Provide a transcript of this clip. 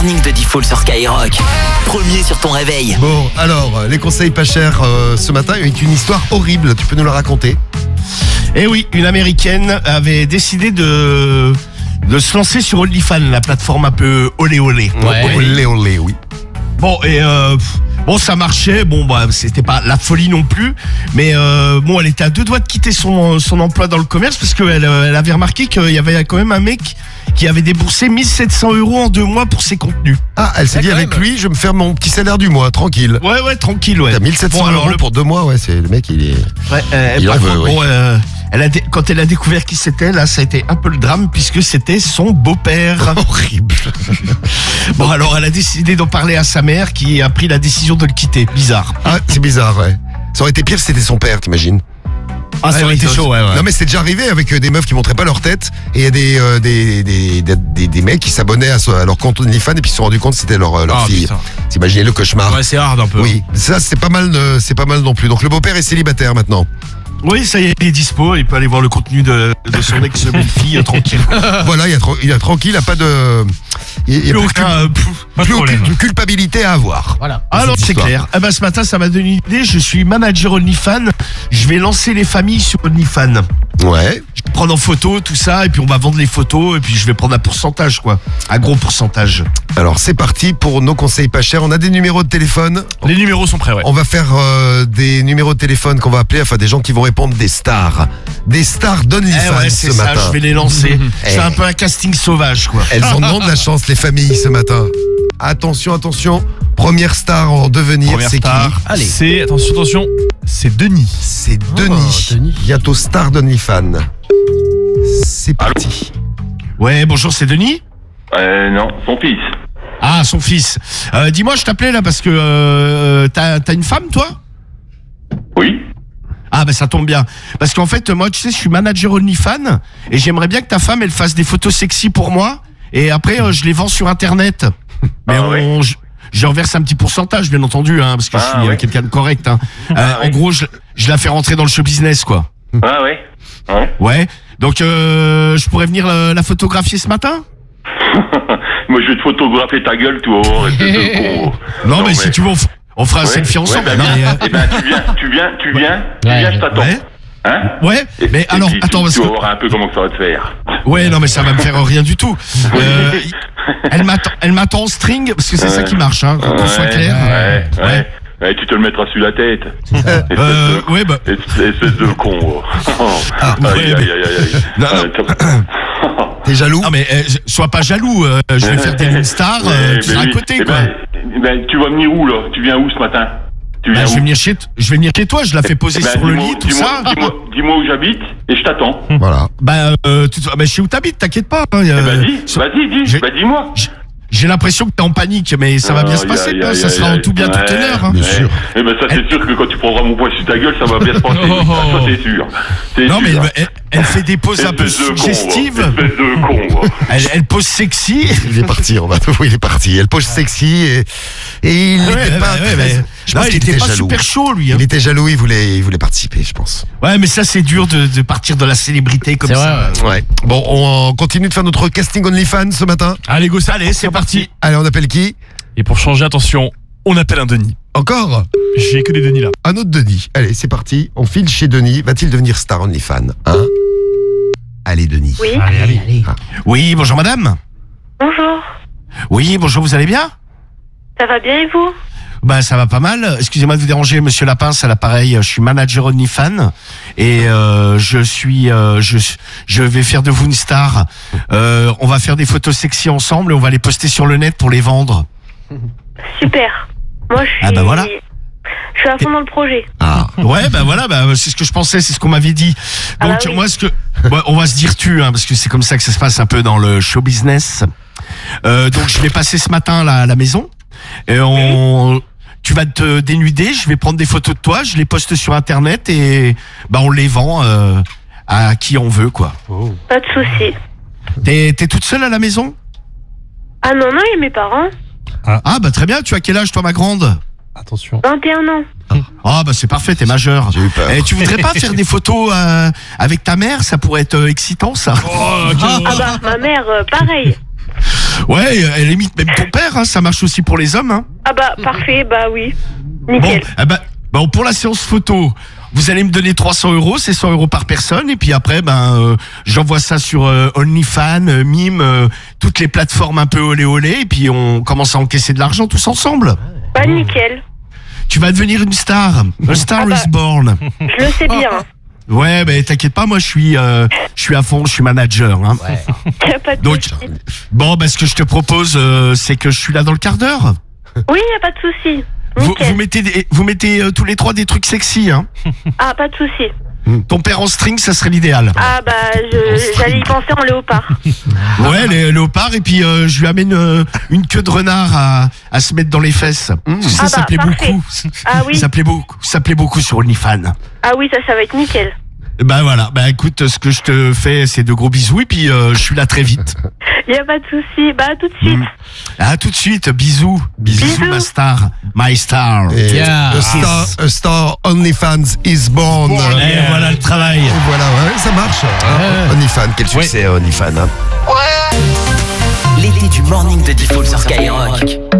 Morning de Default sur Skyrock. Premier sur ton réveil. Bon, alors, les conseils pas chers ce matin avec une histoire horrible. Tu peux nous la raconter? Eh oui, une américaine avait décidé de se lancer sur OnlyFans, la plateforme un peu olé olé. Ouais. Olé olé, oui. Bon, et bon, ça marchait. Bon, bah, c'était pas la folie non plus. Mais bon, elle était à deux doigts de quitter son emploi dans le commerce parce qu'elle avait remarqué qu'il y avait quand même un mec qui avait déboursé 1700 € en 2 mois pour ses contenus. Ah, elle s'est dit avec lui, je vais me faire mon petit salaire du mois, tranquille. Ouais, tranquille, ouais. T'as 1700 € pour 2 mois, ouais, c'est le mec, il est. Ouais, il en veut, bon, quand elle a découvert qui c'était, là, ça a été un peu le drame puisque c'était son beau-père. Horrible. Bon, alors elle a décidé d'en parler à sa mère qui a pris la décision de le quitter. Bizarre. Ah, c'est bizarre, ouais. Ça aurait été pire si c'était son père, t'imagines? Ah, ça aurait été chaud, ouais. Non, mais c'est déjà arrivé avec des meufs qui montraient pas leur tête et il y a des mecs qui s'abonnaient à leur compte OnlyFans et puis se sont rendus compte que c'était leur fille. T'imagines le cauchemar? Ouais, c'est hard un peu. Oui, ça c'est pas mal non plus. Donc le beau-père est célibataire maintenant. Oui, ça y est, il est dispo, il peut aller voir le contenu de son ex-belle-fille tranquille. Voilà, il y a tranquille, il a pas de... Il y a plus aucune culpabilité à avoir. Voilà. Alors c'est clair. Eh ben, ce matin, ça m'a donné une idée. Je suis manager OnlyFans. Je vais lancer les familles sur OnlyFans. Ouais. Je vais prendre en photo tout ça et puis on va vendre les photos et puis je vais prendre un pourcentage, quoi. Un gros pourcentage. Alors c'est parti pour nos conseils pas chers. On a des numéros de téléphone. Les numéros sont prêts, ouais. On va faire des numéros de téléphone qu'on va appeler, enfin des gens qui vont répondre, des stars. Des stars d'OnlyFans ouais, ce c'est ça, matin. je vais les lancer. C'est un peu un casting sauvage, quoi. Elles en ont de la chance, les familles, ce matin. Attention. Première star en devenir, c'est qui? Allez. C'est, attention, c'est Denis. C'est Denis. Bientôt star d'OnlyFans. C'est parti. Ouais, bonjour, c'est Denis? Non, son fils. Ah, son fils. Dis-moi, je t'appelais là parce que t'as une femme, toi? Oui. Ah, ben ça tombe bien. Parce qu'en fait, moi, tu sais, je suis manager OnlyFans et j'aimerais bien que ta femme, elle fasse des photos sexy pour moi et après, je les vends sur Internet. Mais je reverse un petit pourcentage, bien entendu, hein, parce que je suis quelqu'un de correct. Hein. En gros, je la fais rentrer dans le show business, quoi. Ah ouais. Ouais. Donc, je pourrais venir la photographier ce matin? Moi, je vais te photographier ta gueule, toi. Non, mais si tu veux, on fera un selfie ensemble. Ouais, eh ben, tu viens, je t'attends. Ouais. Hein? Ouais, mais alors, attends, parce tu que... vas voir un peu comment ça va te faire. Ouais, non, mais ça va me faire rien du tout. Elle m'attend en string, parce que c'est ça qui marche, hein, qu'on soit clair. Ouais, tu te le mettras sur la tête. Ouais, bah... Espèce de con. Aïe. T'es jaloux? Non, mais sois pas jaloux, je vais faire des stars, tu seras à côté, quoi. Tu vas venir où, là? Tu viens où ce matin? Je vais venir chez toi, je la fais poser sur le lit, tout ça. Dis-moi où j'habite et je t'attends. Voilà. Je sais où t'habites, t'inquiète pas. Vas-y, dis-moi. J'ai l'impression que t'es en panique, mais ça va bien se passer, ça sera en tout bien tout honneur. Hein. Bien sûr. Eh ben ça c'est sûr que quand tu prendras mon poing sur ta gueule, ça va bien se passer. Ça c'est sûr. Non mais elle fait des poses un peu suggestives. Espèce de con. Elle pose sexy. Il est parti, il est parti. Elle pose sexy et il n'était pas très... Je pense qu'il était pas jaloux. Super chaud, lui. Hein. Il était jaloux, il voulait participer, je pense. Ouais, mais ça c'est dur de partir de la célébrité comme ça. Ouais. Bon, on continue de faire notre casting OnlyFans ce matin. Allez, go, allez, c'est parti. Allez, on appelle qui? Et pour changer, attention, on appelle un Denis. Encore? J'ai que des Denis là. Un autre Denis. Allez, c'est parti. On file chez Denis. Va-t-il devenir star OnlyFans? Allez, Denis. Oui. Allez. Oui, bonjour madame. Bonjour. Oui, bonjour, vous allez bien? Ça va bien et vous? Bah ça va pas mal. Excusez-moi de vous déranger, Monsieur Lapin, c'est à l'appareil. Je suis manager OnlyFans et je vais faire de vous une star. On va faire des photos sexy ensemble et on va les poster sur le net pour les vendre. Super. Moi je suis. Ah bah voilà. Je suis à fond dans le projet. Ah. Ouais, bah voilà, c'est ce que je pensais, c'est ce qu'on m'avait dit. Donc oui. moi on va se dire parce que c'est comme ça que ça se passe un peu dans le show business. Donc je vais passer ce matin à la maison et tu vas te dénuder, je vais prendre des photos de toi, je les poste sur Internet et on les vend à qui on veut, quoi. Oh. Pas de souci. T'es toute seule à la maison? Ah non, il y a mes parents. Ah bah très bien, tu as quel âge toi ma grande? Attention. 21 ans. Ah bah c'est parfait, t'es majeur. J'ai eu peur. Tu voudrais pas faire des photos avec ta mère? Ça pourrait être excitant, ça. Ah bah ma mère, pareil. Ouais, à la limite, même ton père, hein, ça marche aussi pour les hommes. Hein. Ah bah, parfait, bah oui. Bon, Nickel. bon, pour la séance photo, vous allez me donner 300 €, c'est 100 € par personne, et puis après, j'envoie ça sur OnlyFans, Mime, toutes les plateformes un peu olé, et puis on commence à encaisser de l'argent tous ensemble. Bah, nickel. Tu vas devenir une star. A star is born. Je le sais bien. Ouais, mais t'inquiète pas, moi je suis à fond, je suis manager. Hein. Y a pas de Donc, souci. bon, ce que je te propose, c'est que je suis là dans le quart d'heure. Oui, y a pas de souci. Vous Nickel. mettez tous les trois des trucs sexy, hein. Ah, pas de souci. Ton père en string, ça serait l'idéal. Ah bah, j'allais y penser en léopard. Ouais, les léopards, et puis je lui amène une queue de renard à se mettre dans les fesses. Ça plaît parfait. beaucoup. Ah oui. Ça plaît beaucoup sur OnlyFans. Ah oui, ça va être nickel. Bah voilà, écoute, ce que je te fais, c'est de gros bisous, et puis je suis là très vite. Y a pas de souci. Bah, à tout de suite. À tout de suite, bisous. Bisous, ma star. My star. Et Yeah. a star OnlyFans is born. Et voilà le travail. Et voilà, ouais, ça marche. Hein. OnlyFans, quel succès OnlyFans. Hein. L'été du morning de Diffoul sur Skyrock.